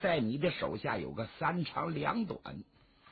在你的手下有个三长两短，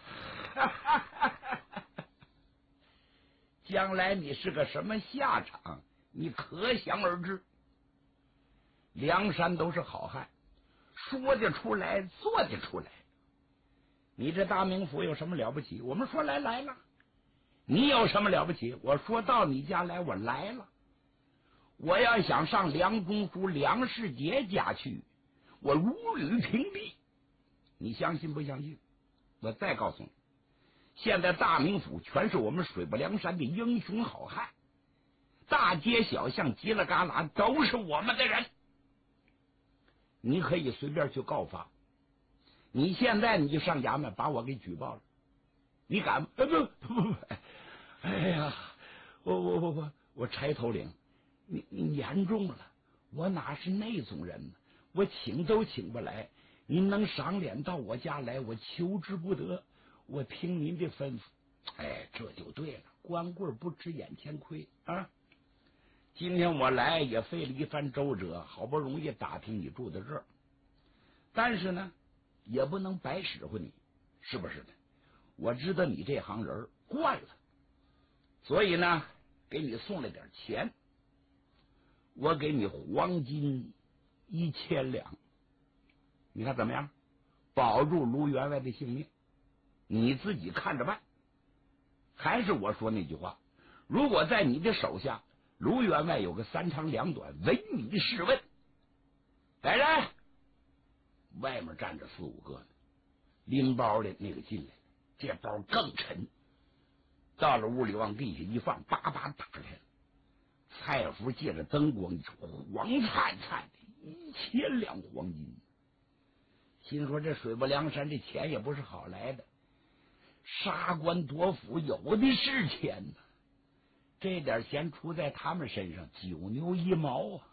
将来你是个什么下场，你可想而知。梁山都是好汉，说得出来，做得出来。你这大名府有什么了不起？我们说来了。你有什么了不起？我说到你家来，我来了。我要想上梁中书梁世杰家去，我如履平地。你相信不相信？我再告诉你，现在大名府全是我们水泊梁山的英雄好汉，大街小巷犄了旮旯都是我们的人。你可以随便去告发，你现在你就上衙门把我给举报了，你敢？不，哎呀，我柴头领，你严重了，我哪是那种人呢？我请都请不来，您能赏脸到我家来，我求之不得，我听您的吩咐。哎，这就对了，光棍不知眼前亏啊！今天我来也费了一番周折，好不容易打听你住在这儿，但是呢，也不能白使唤你，是不是的？我知道你这行人惯了，所以呢，给你送了点钱，我给你黄金1000两，你看怎么样？保住卢员外的性命，你自己看着办。还是我说那句话，如果在你的手下，卢员外有个三长两短，唯你是问。来人！外面站着4、5个呢，拎包的那个进来了，这包更沉。到了屋里往地下一放，叭叭打开了。蔡福借着灯光一瞅，黄灿灿的1000两黄金。心说这水泊梁山这钱也不是好来的，杀官夺府有的是钱呢。这点钱出在他们身上，9牛1毛啊！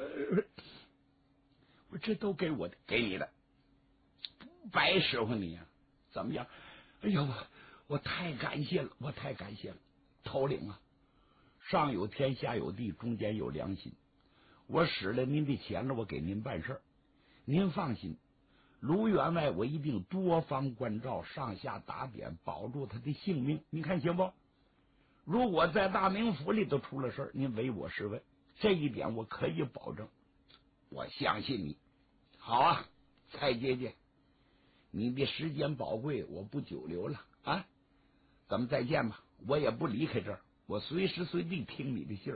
我这都给我的，给你的，不白使唤你啊！怎么样？哎呦，我太感谢了，我太感谢了，头领啊！上有天，下有地，中间有良心。我使了您的钱了，我给您办事儿，您放心。卢员外我一定多方关照，上下打点，保住他的性命。你看行不？如果在大名府里头出了事儿，您唯我是问，这一点我可以保证。我相信你。好啊，蔡姐姐，你的时间宝贵，我不久留了啊！咱们再见吧，我也不离开这儿，我随时随地听你的信儿。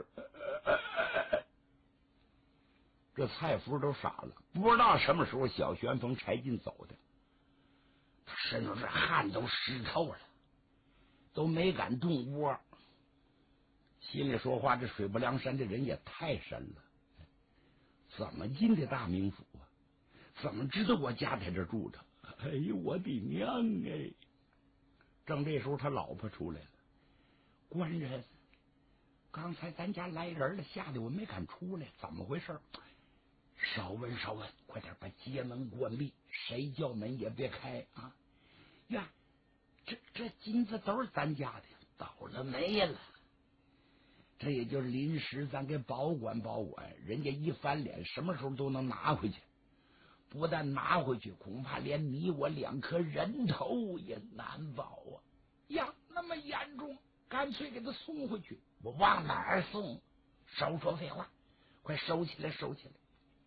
这蔡福都傻了，不知道什么时候小旋风柴进走的，他身上这汗都湿透了，都没敢动窝。心里说话，这水泊梁山这人也太深了，怎么进的大名府啊？怎么知道我家在这住着？哎呦，我的娘哎！正这时候，他老婆出来了，官人，刚才咱家来人了，吓得我没敢出来，怎么回事？稍问，快点把街门关闭，谁叫门也别开啊！呀，这金子都是咱家的，倒了霉了。这也就是临时咱给保管保管，人家一翻脸，什么时候都能拿回去。不但拿回去，恐怕连你我2颗人头也难保啊！呀，那么严重，干脆给他送回去。我往哪儿送？少说废话，快收起来，收起来！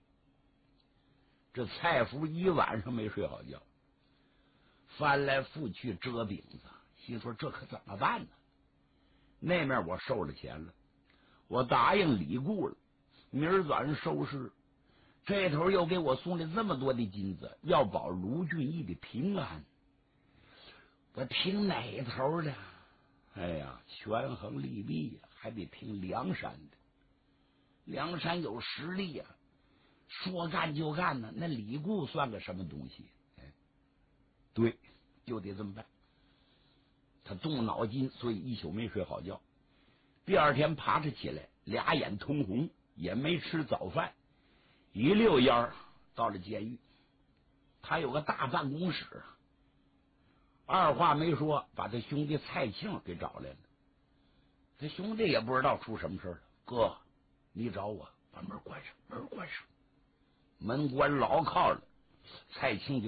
这蔡福一晚上没睡好觉，翻来覆去遮饼子，心说这可怎么办呢？那面我收了钱了，我答应李固了，明儿早上收尸。这头又给我送了这么多的金子，要保卢俊义的平安，我听哪头的？哎呀，权衡利弊呀，还得听梁山的。梁山有实力呀，说干就干呢。那李固算个什么东西？哎，对，就得这么办。他动脑筋，所以一宿没睡好觉。第二天爬着起来，俩眼通红，也没吃早饭。一溜烟到了监狱，他有个大办公室，二话没说，把他兄弟蔡庆给找来了。他兄弟也不知道出什么事了，哥，你找我，把门关上，门关上，门关牢靠了。蔡庆就